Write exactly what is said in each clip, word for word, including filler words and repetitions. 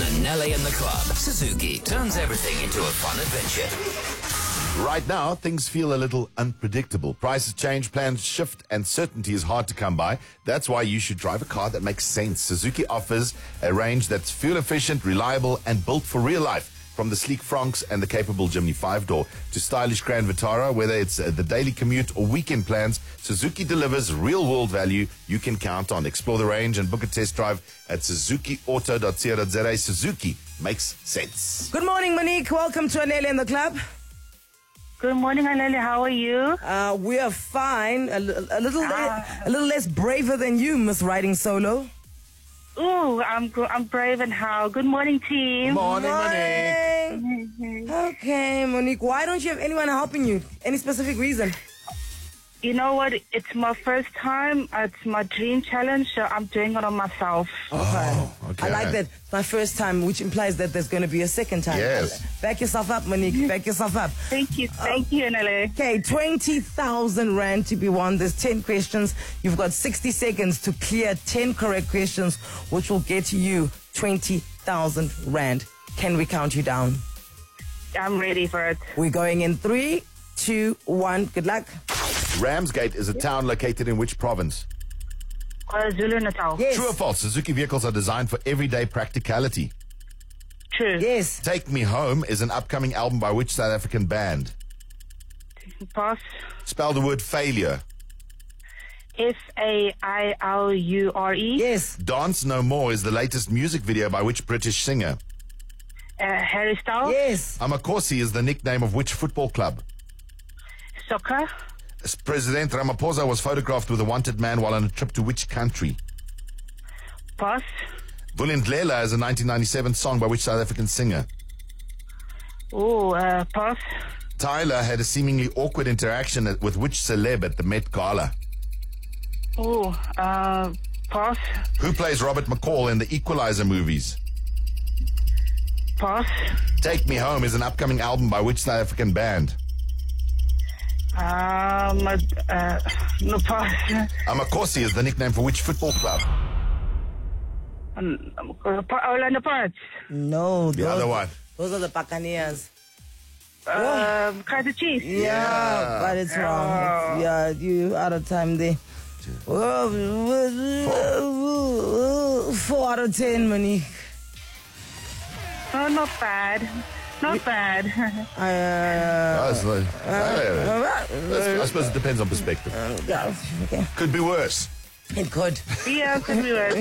Anele in the Club. Suzuki turns everything into a fun adventure. Right now, things feel a little unpredictable. Prices change, plans shift, and certainty is hard to come by. That's why you should drive a car that makes sense. Suzuki offers a range that's fuel efficient, reliable, and built for real life. From the sleek Franks and the capable Jimny five-door to stylish Grand Vitara, whether it's uh, the daily commute or weekend plans, Suzuki delivers real-world value you can count on. Explore the range and book a test drive at suzuki auto dot co dot za. Suzuki makes sense. Good morning, Monique. Welcome to Anele in the Club. Good morning, Anele. How are you? Uh, we are fine. A, li- a little, Ah. a little less braver than you, Miss Riding Solo. Ooh, I'm gr- I'm brave and how. Good morning, team. Morning, Monique. Morning. Okay, Monique. Why don't you have anyone helping you? Any specific reason? You know what? It's my first time. It's my dream challenge, so I'm doing it on myself. Oh, okay. I like that. It's my first time, which implies that there's going to be a second time. Yes. Back yourself up, Monique. Back yourself up. Thank you, thank you, Anele. Okay, twenty thousand rand to be won. There's ten questions. You've got sixty seconds to clear ten correct questions, which will get you twenty thousand rand. Can we count you down? I'm ready for it. We're going in three, two, one. Good luck. Ramsgate is a town located in which province? KwaZulu Natal. Yes. True or false? Suzuki vehicles are designed for everyday practicality. True. Yes. Take Me Home is an upcoming album by which South African band? Pass. Spell the word failure. F A I L U R E. Yes. Dance No More is the latest music video by which British singer? Uh, Harry Styles. Yes. Amakosi is the nickname of which football club? Soccer. President Ramaphosa was photographed with a wanted man while on a trip to which country? Pass. Vulindlela is a nineteen ninety-seven song by which South African singer? Ooh, uh, pass. Tyler had a seemingly awkward interaction with which celeb at the Met Gala? Ooh, uh, pass. Who plays Robert McCall in the Equalizer movies? Pass. Take Me Home is an upcoming album by which South African band? Um, uh, no pass. Amakosi is the nickname for which football club? Um, uh, Pa- Orlando Pirates. No. The those, other one. Those are the Buccaneers. Um, Kaiser Chiefs. Yeah, Yeah. but it's wrong. It's- yeah, you out of time there. Four. Four out of ten, Monique. Oh, not bad. Not bad. Uh, Oh, it's like- I suppose it depends on perspective. yeah, okay. Could be worse. It could. Yeah, could be worse.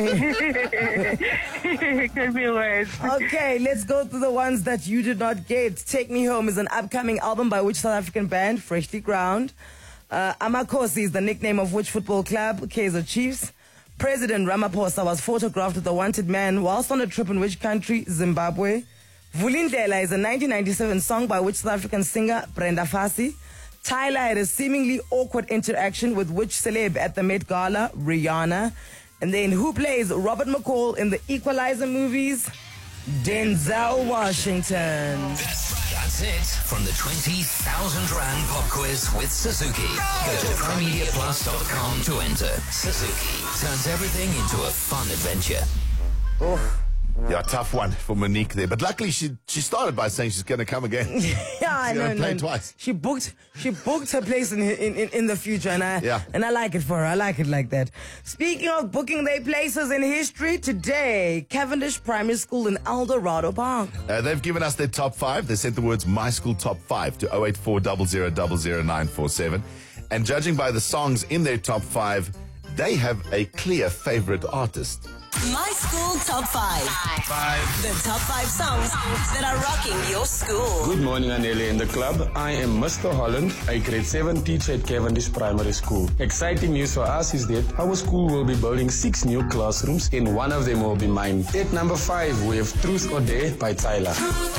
Could be worse. Okay, let's go through the ones that you did not get. Take Me Home is an upcoming album by which South African band? Freshly Ground. Uh, Amakosi is the nickname of which football club? Kaizer Chiefs. President Ramaphosa was photographed with a wanted man whilst on a trip in which country? Zimbabwe. Vulindlela is a nineteen ninety-seven song by which South African singer? Brenda Fassie. Tyler had a seemingly awkward interaction with which celeb at the Met Gala? Rihanna. And then who plays Robert McCall in the Equalizer movies? Denzel Washington. That's it from the twenty thousand rand pop quiz with Suzuki. Go to pro media plus dot com to enter. Suzuki turns everything into a fun adventure. Oh. Yeah, tough one for Monique there. But luckily she she started by saying she's going to come again. Yeah, I She's know. gonna play no, twice. She booked. She booked her place in, in in in the future, and I Yeah. and I like it for her. I like it like that. Speaking of booking their places in history, today Cavendish Primary School in El Dorado Park. Uh, they've given us their top five. They sent the words My School Top five to oh eight four zero zero zero zero nine four seven. And judging by the songs in their top five, they have a clear favorite artist. My School Top five. Five. The top five songs that are rocking your school. Good morning, Anele in the club. I am Mister Holland, a grade seven teacher at Cavendish Primary School. Exciting news for us is that our school will be building six new classrooms, and one of them will be mine. At number five, we have Truth or Dare by Tyler.